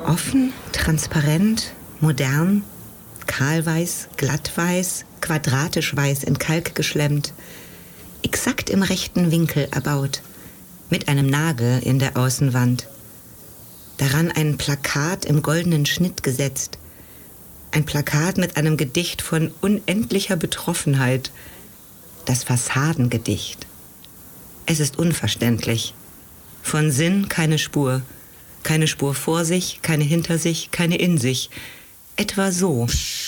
Offen, transparent, modern, kahlweiß, glattweiß, quadratisch weiß in Kalk geschlemmt, exakt im rechten Winkel erbaut, mit einem Nagel in der Außenwand. Daran ein Plakat im goldenen Schnitt gesetzt. Ein Plakat mit einem Gedicht von unendlicher Betroffenheit. Das Fassadengedicht. Es ist unverständlich. Von Sinn keine Spur. Keine Spur vor sich, keine hinter sich, keine in sich. Etwa so.